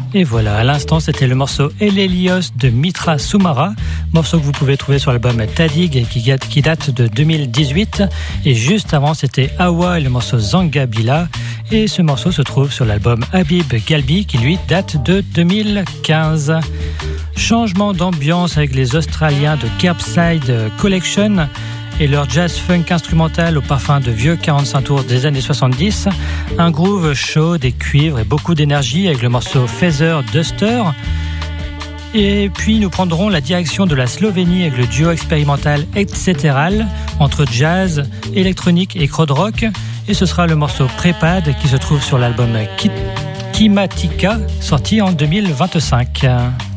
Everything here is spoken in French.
Et voilà, à l'instant, c'était le morceau Elelios de Mitra Soumara, morceau que vous pouvez trouver sur l'album Tadig qui date de 2018. Et juste avant, c'était Awa et le morceau Zangabila. Et ce morceau se trouve sur l'album Habib Galbi qui lui date de 2015. Changement d'ambiance avec les Australiens de Curbside Collection et leur jazz funk instrumental au parfum de vieux 45 tours des années 70. Un groove chaud, des cuivres et beaucoup d'énergie avec le morceau Feather Duster. Et puis nous prendrons la direction de la Slovénie avec le duo expérimental Etc. entre jazz, électronique et crowd rock. Et ce sera le morceau Prepad qui se trouve sur l'album Kimatika sorti en 2025.